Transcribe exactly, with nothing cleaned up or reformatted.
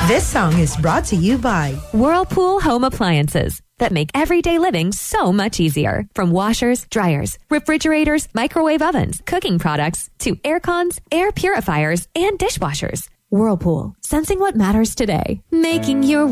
This song is brought to you by Whirlpool Home Appliances that make everyday living so much easier. From washers, dryers, refrigerators, microwave ovens, cooking products, to air cons, air purifiers, and dishwashers. Whirlpool, sensing what matters today. Making your